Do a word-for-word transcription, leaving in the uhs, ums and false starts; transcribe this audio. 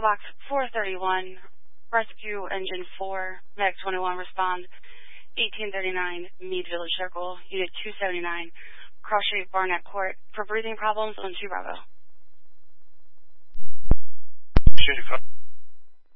Box four thirty-one, Rescue Engine four, Medic twenty-one, respond. eighteen thirty-nine, Meade Village Circle, Unit two seventy-nine, Cross Street, Barnett Court, for breathing problems on two Bravo. Shooting